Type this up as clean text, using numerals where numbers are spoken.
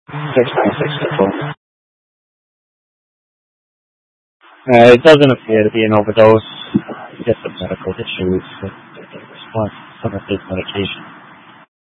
6.64. It doesn't appear to be an overdose. Just some medical issues with some of his medication.